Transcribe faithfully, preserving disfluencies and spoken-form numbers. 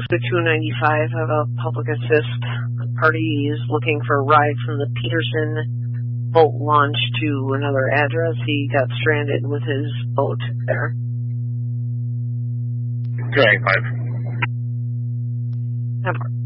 Alaska two ninety-five of a public assist. The party is looking for a ride from the Peterson boat launch to another address. He got stranded with his boat there. two ninety-five. That part.